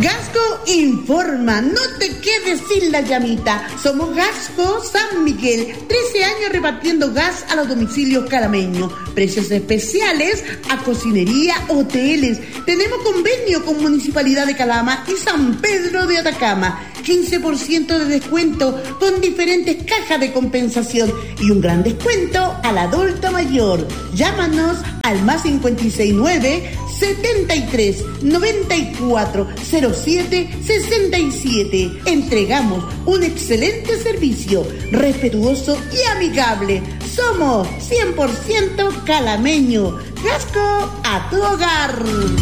Gasco informa, no te quedes sin la llamita. Somos Gasco San Miguel, 13 años repartiendo gas a los domicilios calameños. Precios especiales a cocinería, hoteles. Tenemos convenio con Municipalidad de Calama y San Pedro de Atacama. 15% de descuento con diferentes cajas de compensación y un gran descuento al adulto mayor. Llámanos al +569 73 94 07 67. Entregamos un excelente servicio, respetuoso y amigable. Somos 100% calameño. Gasco a tu hogar.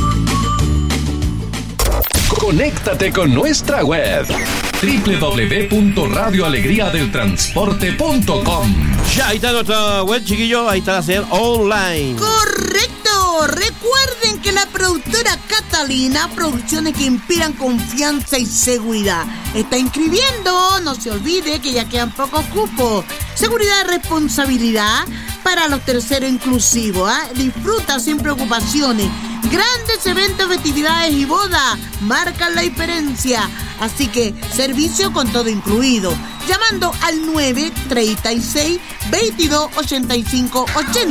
Conéctate con nuestra web www.radioalegriadeltransporte.com. Ya, ahí está nuestra web, chiquillos. Ahí está la señal online. ¡Correcto! Recuerden que la productora Catalina, producciones que inspiran confianza y seguridad, está inscribiendo. No se olvide que ya quedan pocos cupos. Seguridad y responsabilidad para los terceros inclusivos. Disfruta sin preocupaciones. Grandes eventos, festividades y bodas marcan la diferencia. Así que servicio con todo incluido. Llamando al 936 22 85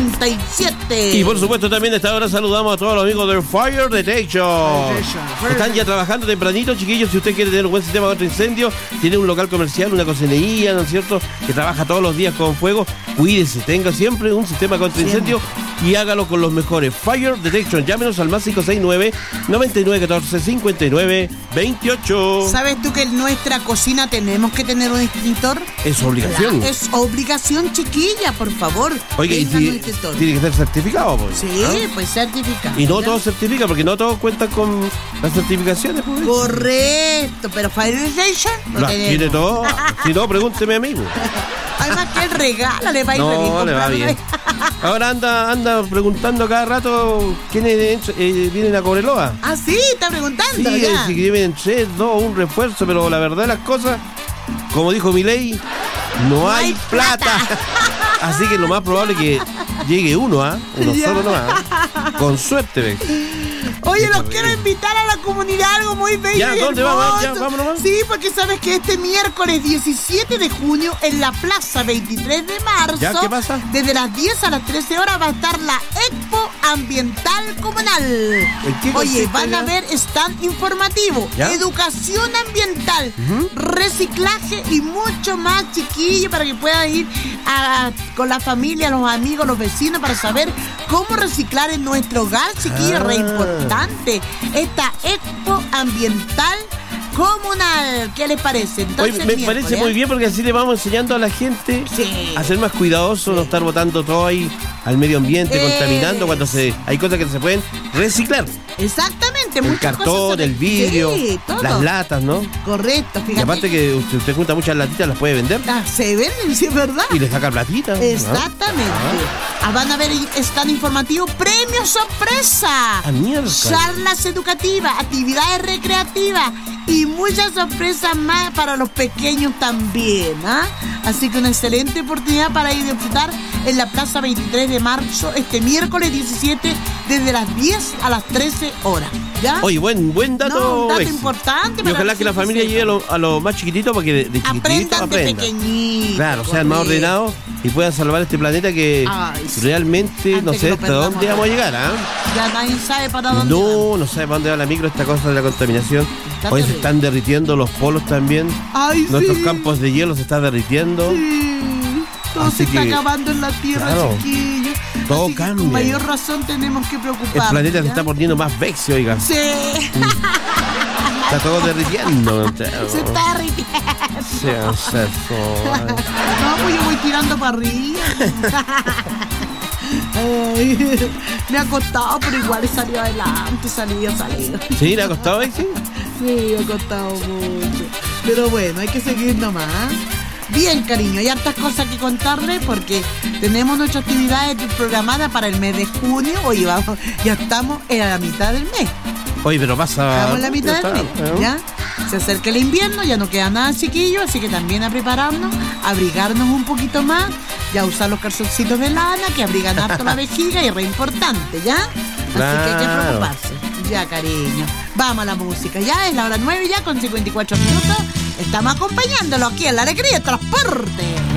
87. Y por supuesto también a esta hora saludamos a todos los amigos de Fire Detection. Están ya trabajando tempranito, chiquillos. Si usted quiere tener un buen sistema contra incendios, tiene un local comercial, una cocinería, ¿no es cierto?, que trabaja todos los días con fuego, cuídese, tenga siempre un sistema contra incendios y hágalo con los mejores. Fire Detection, llámenos al +569 9914 59 28. ¿Sabes tú que en nuestra cocina tenemos que tener un extintor? Es obligación. Claro, es obligación, chiquilla, por favor. Oye, y tiene que ser certificado, pues. Sí, pues certificado. Y no todos certifican, porque no todos cuentan con las certificaciones, pues. Correcto, pero Fire Detection lo tiene todo. Si no, pregúnteme a mí, pues. Además que él regala, le va a ir bien. No, le va bien. Ahora anda preguntando cada rato quiénes vienen a Cobreloa. Ah, sí, está preguntando. Sí, ya. Si vienen 3, 2, un refuerzo, pero la verdad de las cosas, como dijo Milei, no hay plata. Así que lo más probable es que llegue uno solo nomás. Con suerte, ¿ves? Oye, los quiero invitar a la comunidad, algo muy bello. ¿Ya? ¿Dónde vamos? ¿Ya? ¿Vámonos? Sí, porque sabes que este miércoles 17 de junio en la Plaza 23 de marzo, ¿Ya? ¿Qué pasa? Desde las 10 a las 13 horas va a estar la Expo Ambiental Comunal. Oye, van a ver stand informativo, ¿ya?, educación ambiental, reciclaje y mucho más, chiquillos, para que puedan ir con la familia, los amigos, los vecinos, para saber cómo reciclar en nuestro hogar, chiquillos, re importante. Esta Expo Ambiental Comunal, ¿qué les parece? Entonces, me parece muy bien, porque así le vamos enseñando a la gente a ser más cuidadosos, no estar botando todo ahí al medio ambiente, contaminando, cuando hay cosas que se pueden reciclar. Exactamente, el cartón, el vidrio, las latas, ¿no? Correcto, fíjate. Y aparte que usted junta muchas latitas, las puede vender. Se venden, sí, es verdad. Y le saca platita. Exactamente. Van a ver stand informativo, premio sorpresa. Charlas educativas, actividades recreativas y muchas sorpresas más para los pequeños también. Así que una excelente oportunidad para ir a disfrutar en la Plaza 23 de marzo este miércoles 17 desde las 10 a las 13 horas. ¿Ya? Oye, buen dato. Un dato importante. Y ojalá que la familia llegue a los más chiquititos para que de chiquititos aprendan. De pequeñitos. Claro, sean más ordenados y puedan salvar este planeta que realmente no sé hasta dónde vamos a llegar. Ya nadie sabe para dónde. No sabe para dónde va la micro, esta cosa de la contaminación. Hoy se están derritiendo los polos también. Nuestros campos de hielo se están derritiendo. Sí. Todo se está acabando en la tierra, chiquillos. Todo así cambia. Con mayor razón tenemos que preocuparnos. El planeta se está poniendo más vexio, oiga. Sí. Está todo derritiendo. Se está derritiendo. No, pues yo voy tirando para arriba. Me ha costado, pero igual he salido adelante, salido. ¿Sí? ¿Le ha costado ahí? Sí, me ha costado mucho. Pero bueno, hay que seguir nomás. Bien, cariño, hay hartas cosas que contarle porque tenemos nuestras actividades programadas para el mes de junio. Oye, ya estamos en la mitad del mes. Oye, pero pasa... Estamos en la mitad del mes, ¿ya? Se acerca el invierno, ya no queda nada, chiquillos, así que también a prepararnos, abrigarnos un poquito más, ya usar los calzoncitos de lana que abrigan harto la vejiga y es re importante, ¿ya? Así que hay que preocuparse. Ya, cariño. vamos a la música. Ya es la hora 9 ya con 54 minutos. Estamos acompañándolo aquí en La Alegría del Transporte.